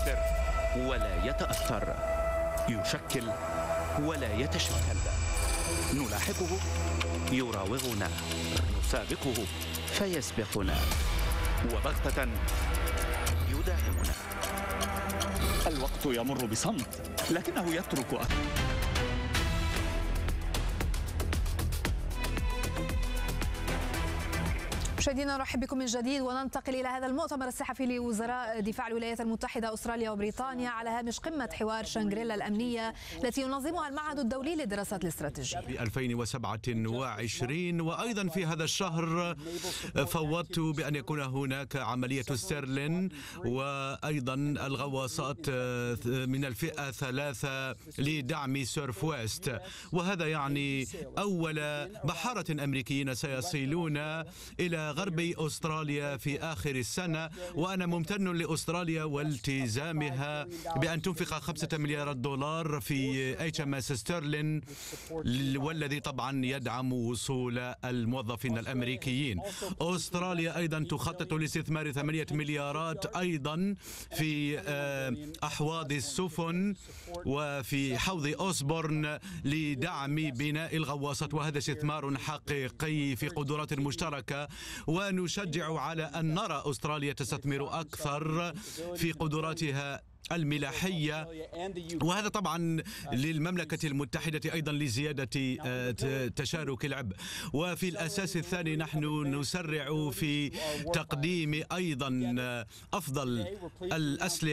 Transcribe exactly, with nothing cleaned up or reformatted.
يؤثر ولا يتأثر، يشكل ولا يتشكل، نلاحقه يراوغنا، نسابقه فيسبقنا، وبغتة يداهمنا. الوقت يمر بصمت لكنه يترك أثر. مشاهدينا نرحب بكم من جديد وننتقل إلى هذا المؤتمر الصحفي لوزراء دفاع الولايات المتحدة أستراليا وبريطانيا على هامش قمة حوار شانغريلا الأمنية التي ينظمها المعهد الدولي للدراسات الاستراتيجية في ألفين وسبعة وعشرين. وأيضا في هذا الشهر فوضت بأن يكون هناك عملية ستيرلين وأيضا الغواصات من الفئة ثلاثة لدعم سيرف ويست، وهذا يعني أول بحارة أمريكيين سيصلون إلى غرب أستراليا في آخر السنة. وأنا ممتن لأستراليا والتزامها بأن تنفق خمسة مليارات دولار في اتش ام اس ستيرلين، والذي طبعا يدعم وصول الموظفين الأمريكيين. أستراليا أيضا تخطط لاستثمار ثمانية مليارات أيضا في أحواض السفن وفي حوض أوسبورن لدعم بناء الغواصات، وهذا استثمار حقيقي في قدرات مشتركة. ونشجع على أن نرى أستراليا تستثمر أكثر في قدراتها الملاحية، وهذا طبعا للمملكة المتحدة أيضا لزيادة تشارك العبء. وفي الأساس الثاني نحن نسرع في تقديم أيضا أفضل الأسلحة